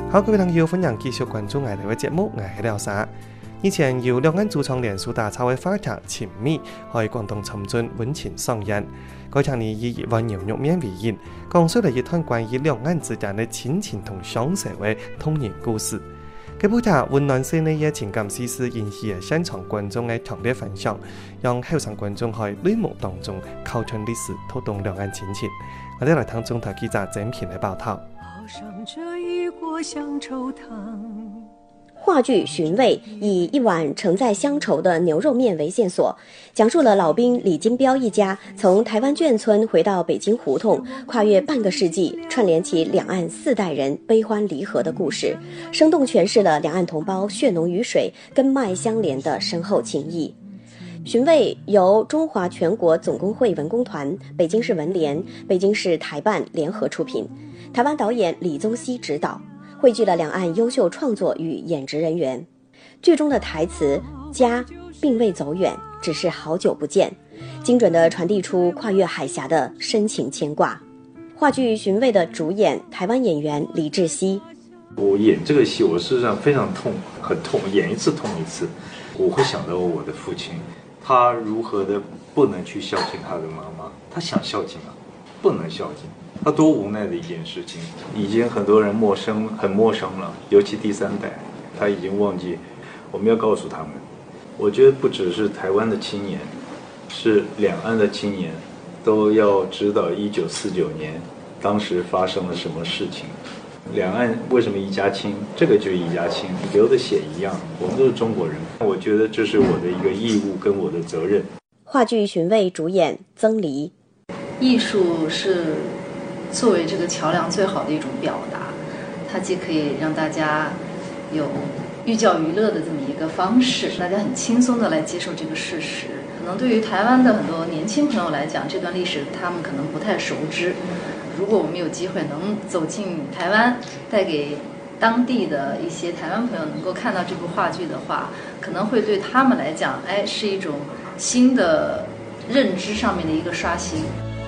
好，各位朋友，歡迎繼續關注我哋嘅節目，我係廖沙。以前由兩岸主創聯署打造嘅花劇《前面》喺廣東深圳揾錢上映。該場呢以1碗牛肉麵為演，講述了一段關於兩岸之間嘅親情同相識嘅童年故事。這部劇溫暖細膩嘅情感絲絲引起了現場觀眾嘅強烈分享，讓後生觀眾喺淚目當中考察歷史，tou動兩岸親情。我哋來聽中台記者整片嘅報道。 話劇《尋味》以一碗盛載鄉愁的牛肉麵為線索，講述了老兵李金彪一家從台灣眷村回到北京胡同，跨越半個世紀，串聯起兩岸4代人悲歡離合的故事，生動詮釋了兩岸同胞血濃於水、根脈相連的深厚情誼。尋味由中華全國總工會文工團、北京市文聯、北京市台辦聯合出品，台灣導演李宗熙執導，匯聚了兩岸優秀創作與演職人員。劇中的台詞“家並未走遠，只是好久不見”，精準地傳遞出跨越海峽的深情牽掛。話劇《尋味》的主演台灣演員李志熙， 我演這個戲，我事實上非常痛，很痛，演一次痛一次。我會想到我的父親，他如何的不能去孝敬他的媽媽，他想孝敬啊，不能孝敬。他多無奈的一件事情，已經很多人很陌生了，尤其第3代，他已經忘記。我們要告訴他們，我覺得不只是台灣的青年，是兩岸的青年，都要知道1949年當時發生了什麼事情。兩岸為什麼一家親？這個就是一家親，流的血一樣，我們都是中國人。我覺得這是我的一個義務跟我的責任。 話劇《尋味》主演曾黎， 藝術是作為這個橋梁最好的一種表達，它既可以讓大家有寓教於樂的這麼一個方式，大家很輕鬆的來接受這個事實。可能對於台灣的很多年輕朋友來講，這段歷史他們可能不太熟知。如果我們有機會能走進台灣，帶給當地的一些台灣朋友能夠看到這部話劇的話，可能會對他們來講，是一種新的認知上面的一個刷新。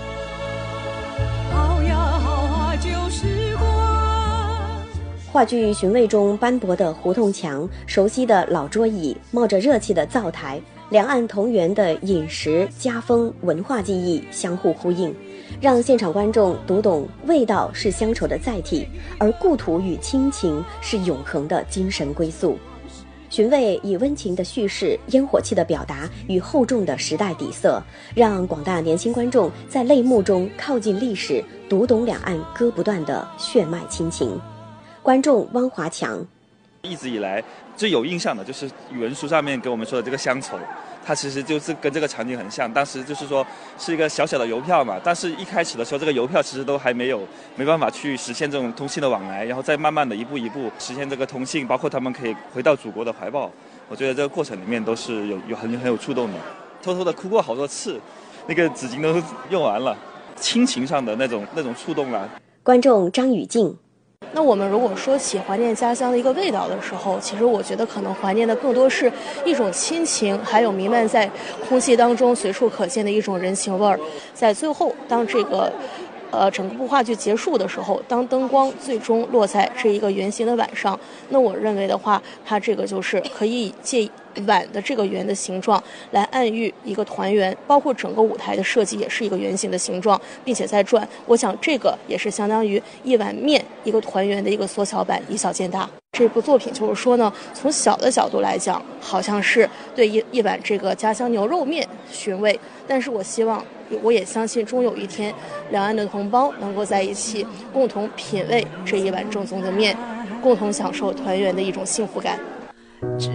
話劇《尋味》中斑駁的胡同牆、熟悉的老桌椅、冒着熱氣的灶台，兩岸同源的飲食、家風、文化記憶相互呼應，讓現場觀眾讀懂味道是鄉愁的載體，而故土與親情是永恆的精神歸宿。尋味以溫情的敘事、煙火氣的表達與厚重的時代底色，讓廣大年輕觀眾在淚目中靠近歷史，讀懂兩岸割不斷的血脈親情。觀眾汪華強， 一直以來最有印象的就是語文書上面給我們說的這個鄉愁，它其實就是跟這個場景很像。當時就是說是一個小小的郵票嘛，但是一開始的時候這個郵票其實都還沒辦法去實現這種通信的往來，然後再慢慢的一步一步實現這個通信，包括他們可以回到祖國的懷抱。我覺得這個過程裡面都是很有觸動的，偷偷的哭過好多次，那個紙巾都用完了，親情上的那種觸動啦。 觀眾張宇靜， 那我們如果說起懷念家鄉的一個味道的時候，其實我覺得可能懷念的更多是一種親情，還有彌漫在空氣當中隨處可見的一種人情味兒。在最後，當這個整個部話劇結束的時候，當燈光最終落在這一個圓形的碗上，那我認為的話，它這個就是可以借碗的這個圓的形狀來暗喻一個團圓，包括整個舞台的設計也是一個圓形的形狀，並且在轉。我想這個也是相當於一碗麵一個團圓的一個縮小版，以小見大。這部作品就是說呢，從小的角度來講，好像是對一碗這個家鄉牛肉麵尋味，但是我希望，我也相信終有一天，兩岸的同胞能夠在一起，共同品味這一碗正宗的麵，共同享受團圓的一種幸福感。